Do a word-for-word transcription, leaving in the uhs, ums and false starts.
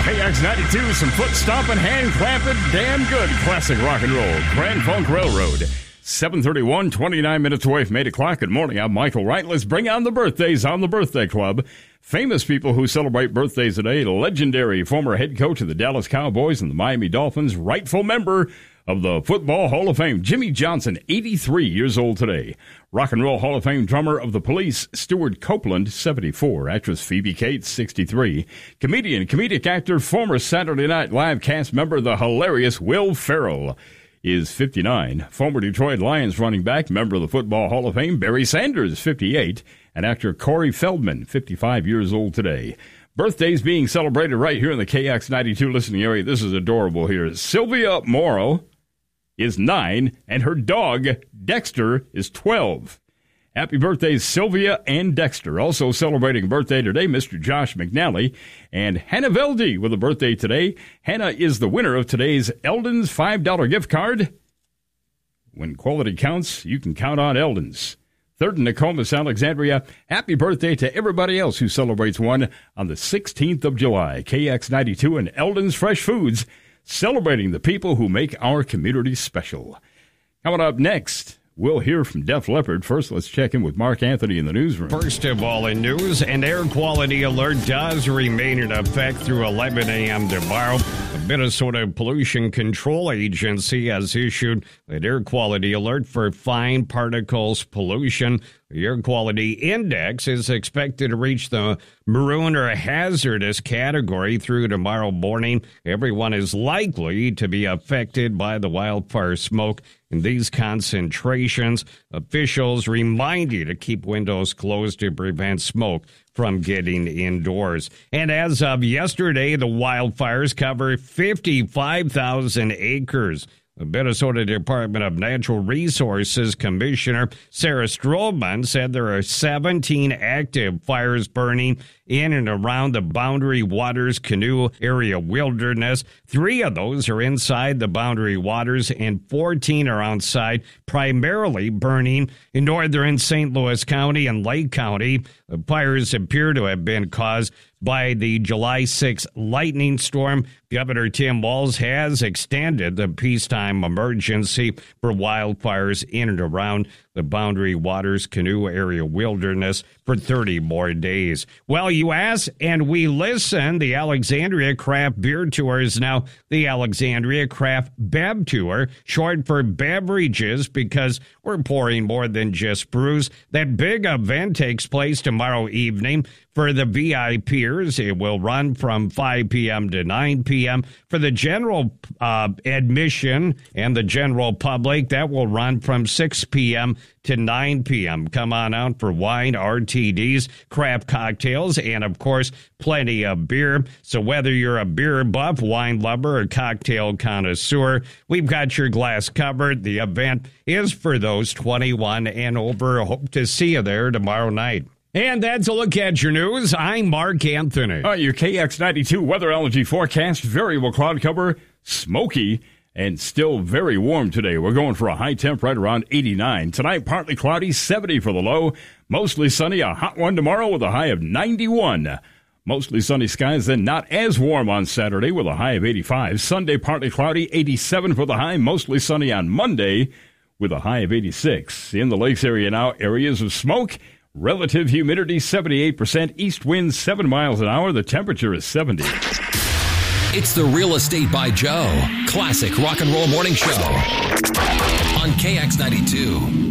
K X ninety-two, some foot stomping, hand clapping, damn good classic rock and roll. Grand Funk Railroad. seven thirty-one, twenty-nine minutes away from eight o'clock. Good morning, I'm Michael Wright. Let's bring on the birthdays on the Birthday Club. Famous people who celebrate birthdays today. Legendary former head coach of the Dallas Cowboys and the Miami Dolphins. Rightful member of the Football Hall of Fame, Jimmy Johnson, eighty-three years old today. Rock and Roll Hall of Fame drummer of the Police, Stuart Copeland, seventy-four. Actress Phoebe Cates, sixty-three. Comedian, comedic actor, former Saturday Night Live cast member, the hilarious Will Ferrell, is fifty-nine. Former Detroit Lions running back, member of the Football Hall of Fame, Barry Sanders, fifty-eight. And actor Corey Feldman, fifty-five years old today. Birthdays being celebrated right here in the K X ninety-two listening area. This is adorable here. Sylvia Morrow is nine, and her dog, Dexter, is twelve. Happy birthdays, Sylvia and Dexter. Also celebrating a birthday today, Mister Josh McNally and Hannah Veldy with a birthday today. Hannah is the winner of today's Eldon's five dollar gift card. When quality counts, you can count on Eldon's. Third in Nokomis, Alexandria. Happy birthday to everybody else who celebrates one on the sixteenth of July. K X ninety-two and Eldon's Fresh Foods, celebrating the people who make our community special. Coming up next, we'll hear from Def Leppard. First, let's check in with Mark Anthony in the newsroom. First of all, in news, an air quality alert does remain in effect through eleven a.m. tomorrow. The Minnesota Pollution Control Agency has issued an air quality alert for fine particles pollution. The air quality index is expected to reach the maroon or hazardous category through tomorrow morning. Everyone is likely to be affected by the wildfire smoke in these concentrations. Officials remind you to keep windows closed to prevent smoke from getting indoors. And as of yesterday, the wildfires cover fifty-five thousand acres. The Minnesota Department of Natural Resources Commissioner Sarah Stroman said there are seventeen active fires burning in and around the Boundary Waters Canoe Area Wilderness. Three of those are inside the Boundary Waters and fourteen are outside, primarily burning in northern Saint Louis County and Lake County. The fires appear to have been caused by the July sixth lightning storm. Governor Tim Walz has extended the peacetime emergency for wildfires in and around the Boundary Waters Canoe Area Wilderness for thirty more days. Well, you ask and we listen. The Alexandria Craft Beer Tour is now the Alexandria Craft Bev Tour, short for beverages, because we're pouring more than just brews. That big event takes place tomorrow evening. For the V I Pers, it will run from five p.m. to nine p.m. For the general uh, admission and the general public, that will run from six p.m. to nine p.m. Come on out for wine, R T Ds, craft cocktails, and, of course, plenty of beer. So whether you're a beer buff, wine lover, or cocktail connoisseur, we've got your glass covered. The event is for those twenty-one and over. Hope to see you there tomorrow night. And that's a look at your news. I'm Mark Anthony. All right, your K X ninety-two weatherology forecast. Variable cloud cover, smoky, and still very warm today. We're going for a high temp right around eighty-nine. Tonight, partly cloudy, seventy for the low. Mostly sunny, a hot one tomorrow with a high of ninety-one. Mostly sunny skies, then not as warm on Saturday with a high of eighty-five. Sunday, partly cloudy, eighty-seven for the high. Mostly sunny on Monday with a high of eighty-six. In the lakes area now, areas of smoke. Relative humidity, seventy-eight percent. East winds, seven miles an hour. The temperature is seventy. It's the Real Estate by Joe. Classic rock and roll morning show on K X ninety-two.